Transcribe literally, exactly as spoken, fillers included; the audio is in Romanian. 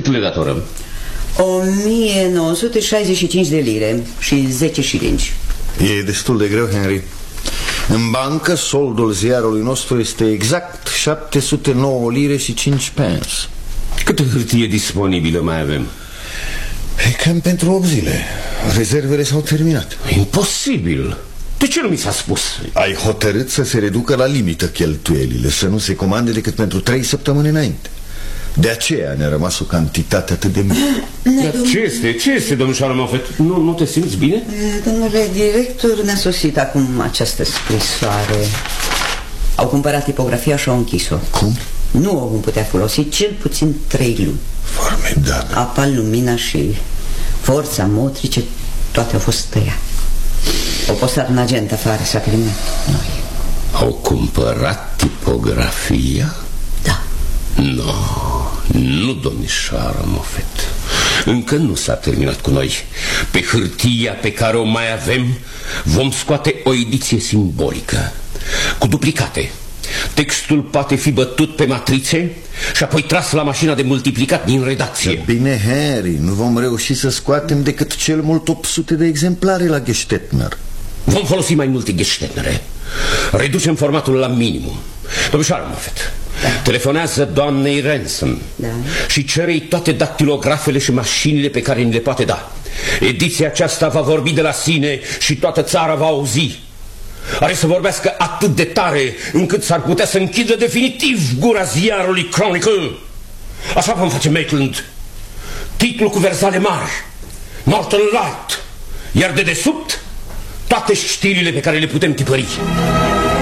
le datorăm? o mie nouă sute șaizeci și cinci de lire și zece șilingi. E destul de greu, Henry. În bancă, soldul ziarului nostru este exact șapte sute nouă lire și cinci pence. Câtă hârtie disponibilă mai avem? E cam pentru opt zile. Rezervele s-au terminat. Imposibil. De ce nu mi s-a spus? Ai hotărât să se reducă la limită cheltuielile, să nu se comande decât pentru trei săptămâni înainte. De aceea ne-a rămas o cantitate atât de mică. Dar ce este? Ce este, domnișoară Moffat? Nu, nu te simți bine? Domnule director, ne-a sosit acum această scrisoare. Au cumpărat tipografia și au închis-o. Cum? Nu o vom putea folosi cel puțin trei luni. Formidabil. Apa, lumina și forța motrice, toate au fost tăiate. Au postat un agent afară, s-a terminat noi. Au cumpărat tipografia? Da. No, nu, domnișoară Moffat. Încă nu s-a terminat cu noi. Pe hârtia pe care o mai avem vom scoate o ediție simbolică cu duplicate. Textul poate fi bătut pe matrițe și apoi tras la mașina de multiplicat din redacție. Bine, Harry, nu vom reuși să scoatem decât cel mult opt sute de exemplare la Gestetner. Vom folosi mai multe Gestetnere. Reducem formatul la minimum. Domnișoară Moffat, da. Telefonează doamnei Ransom, da, și cere-i toate dactilografele și mașinile pe care ni le poate da. Ediția aceasta va vorbi de la sine și toată țara va auzi. Are să vorbească atât de tare încât s-ar putea să închidă definitiv gura ziarului Chronicle. Așa vom face, Maitland. Titlul cu versale mari, Northern Light, iar de desubt toate știrile pe care le putem tipări.